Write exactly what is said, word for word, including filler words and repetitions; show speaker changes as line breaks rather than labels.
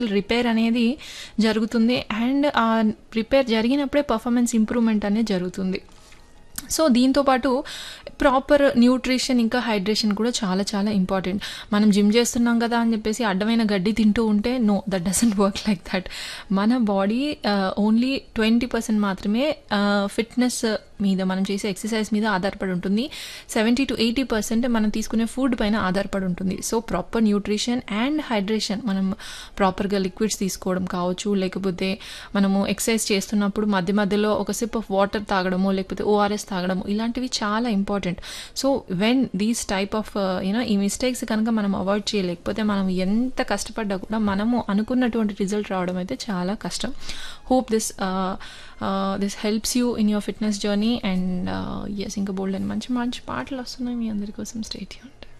Repair అనేది జరుగుతుంది. And ఆ రిపేర్ జరిగినప్పుడే పర్ఫార్మెన్స్ ఇంప్రూవ్మెంట్ అనేది జరుగుతుంది. సో దీంతో పాటు ప్రాపర్ న్యూట్రిషన్ ఇంకా హైడ్రేషన్ కూడా చాలా చాలా ఇంపార్టెంట్. మనం జిమ్ చేస్తున్నాం కదా అని చెప్పేసి అడ్డమైన గడ్డి తింటూ ఉంటే no, that doesn't work like that. మన బాడీ ఓన్లీ ట్వంటీ పర్సెంట్ మాత్రమే ఫిట్నెస్ మీద, మనం చేసే ఎక్సర్సైజ్ మీద ఆధారపడి ఉంటుంది. సెవెంటీ టు ఎయిటీ పర్సెంట్ మనం తీసుకునే ఫుడ్ పైన ఆధారపడి ఉంటుంది. So proper nutrition and hydration, మనం ప్రాపర్గా లిక్విడ్స్ తీసుకోవడం కావచ్చు, లేకపోతే మనము ఎక్సర్సైజ్ చేస్తున్నప్పుడు మధ్య మధ్యలో ఒక సిప్ ఆఫ్ వాటర్ తాగడము, లేకపోతే ఓఆర్ఎస్ తాగడము, ఇలాంటివి చాలా important. So when these type of you know ఈ మిస్టేక్స్ కనుక మనం అవాయిడ్ చేయలేకపోతే మనం ఎంత కష్టపడ్డా కూడా మనము అనుకున్నటువంటి రిజల్ట్ రావడం అయితే చాలా కష్టం. Hope this this helps you in your fitness journey. And yes, ఇంకా బోల్డ్ అని మంచి మంచి పాటలు వస్తున్నాయి మీ అందరి కోసం. Stay tuned.